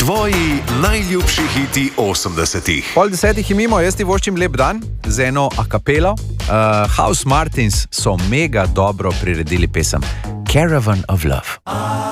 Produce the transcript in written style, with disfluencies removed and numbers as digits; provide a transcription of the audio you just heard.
Tvoji najljubši hiti 80-ih. 9:30 je mimo, jaz ti voščim lep dan z eno a capello. House Martins so mega dobro priredili pesem Caravan of Love.